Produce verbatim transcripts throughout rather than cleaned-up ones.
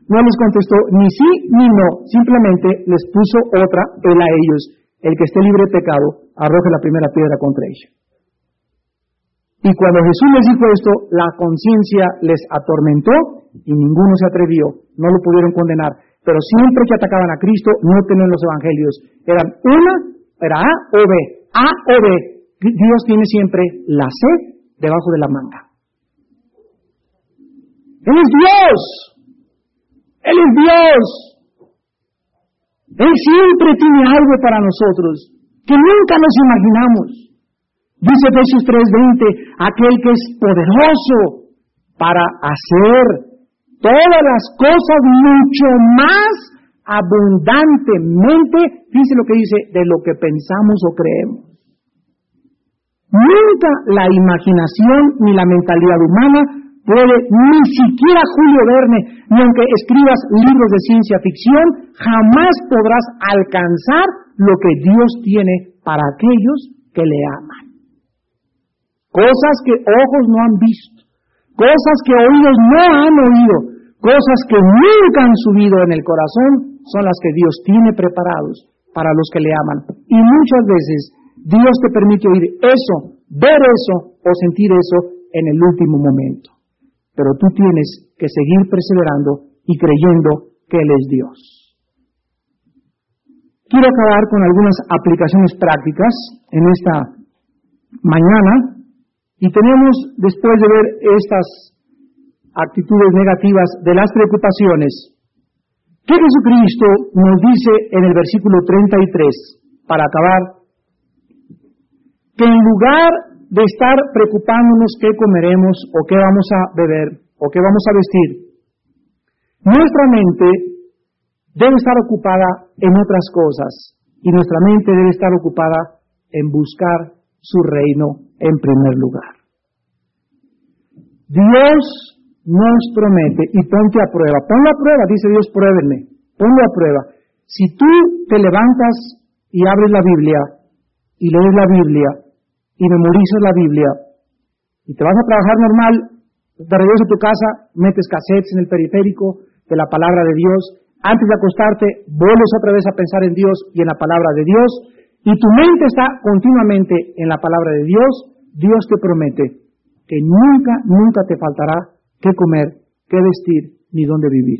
no les contestó ni sí ni no, simplemente les puso otra, él a ellos. El que esté libre de pecado, arroje la primera piedra contra ella. Y cuando Jesús les dijo esto, la conciencia les atormentó y ninguno se atrevió, no lo pudieron condenar. Pero siempre que atacaban a Cristo, no tenían los evangelios. Eran una, era A o B, A o B. Dios tiene siempre la C debajo de la manga. Él es Dios. Él es Dios. Él siempre tiene algo para nosotros que nunca nos imaginamos. Dice Efesios tres veinte, aquel que es poderoso para hacer todas las cosas mucho más abundantemente, dice lo que dice, de lo que pensamos o creemos. Nunca la imaginación ni la mentalidad humana puede, ni siquiera Julio Verne, ni aunque escribas libros de ciencia ficción, jamás podrás alcanzar lo que Dios tiene para aquellos que le aman. Cosas que ojos no han visto, cosas que oídos no han oído, cosas que nunca han subido en el corazón, son las que Dios tiene preparados para los que le aman. Y muchas veces Dios te permite oír eso, ver eso o sentir eso en el último momento. Pero tú tienes que seguir perseverando y creyendo que Él es Dios. Quiero acabar con algunas aplicaciones prácticas en esta mañana. Y tenemos, después de ver estas actitudes negativas de las preocupaciones, que Jesucristo nos dice en el versículo treinta y tres, para acabar, que en lugar de estar preocupándonos qué comeremos o qué vamos a beber o qué vamos a vestir, nuestra mente debe estar ocupada en otras cosas y nuestra mente debe estar ocupada en buscar su reino en primer lugar. Dios nos promete, y ponte a prueba, ponlo a prueba, dice Dios, pruébenme, ponlo a prueba. Si tú te levantas y abres la Biblia, y lees la Biblia, y memorizas la Biblia, y te vas a trabajar normal, de regreso a tu casa, metes cassettes en el periférico de la palabra de Dios, antes de acostarte, vuelves otra vez a pensar en Dios y en la palabra de Dios, y tu mente está continuamente en la palabra de Dios, Dios te promete que nunca, nunca te faltará qué comer, qué vestir, ni dónde vivir.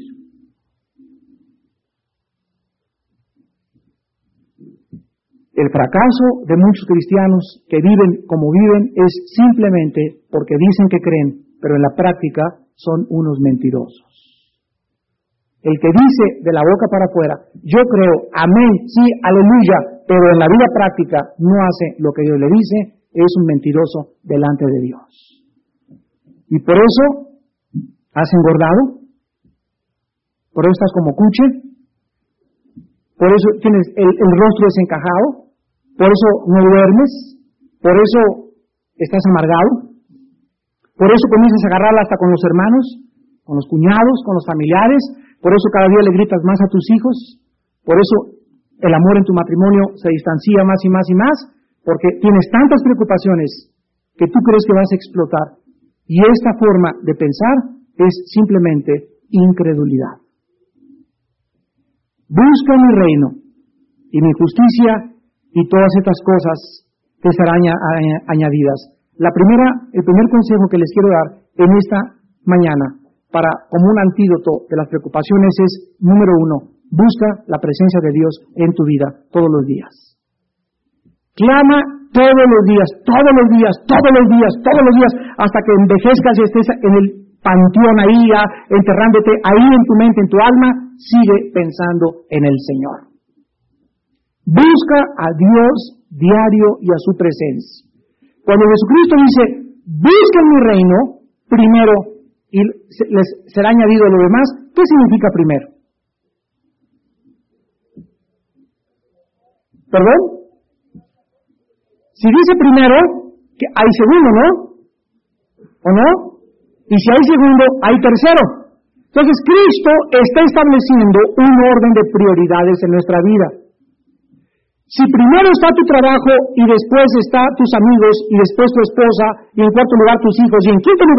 El fracaso de muchos cristianos que viven como viven es simplemente porque dicen que creen, pero en la práctica son unos mentirosos. El que dice de la boca para afuera, yo creo, amén, sí, aleluya, pero en la vida práctica no hace lo que Dios le dice, es un mentiroso delante de Dios. Y por eso has engordado, por eso estás como cuche, por eso tienes el, el rostro desencajado, por eso no duermes, por eso estás amargado, por eso comienzas a agarrarla hasta con los hermanos, con los cuñados, con los familiares, por eso cada día le gritas más a tus hijos, por eso el amor en tu matrimonio se distancia más y más y más, porque tienes tantas preocupaciones que tú crees que vas a explotar. Y esta forma de pensar es simplemente incredulidad. Busca mi reino y mi justicia y todas estas cosas te serán añadidas. La primera, el primer consejo que les quiero dar en esta mañana, para como un antídoto de las preocupaciones, es, número uno, busca la presencia de Dios en tu vida todos los días. Clama todos los días, todos los días, todos los días, todos los días, hasta que envejezcas y estés en el panteón ahí, ya, enterrándote ahí en tu mente, en tu alma, sigue pensando en el Señor. Busca a Dios diario y a su presencia. Cuando Jesucristo dice, busquen mi reino, primero, y les será añadido lo demás, ¿qué significa primero? ¿Perdón? Si dice primero, que hay segundo, ¿no? ¿O no? Y si hay segundo, hay tercero. Entonces, Cristo está estableciendo un orden de prioridades en nuestra vida. Si primero está tu trabajo, y después está tus amigos, y después tu esposa, y en cuarto lugar tus hijos, y en quinto lugar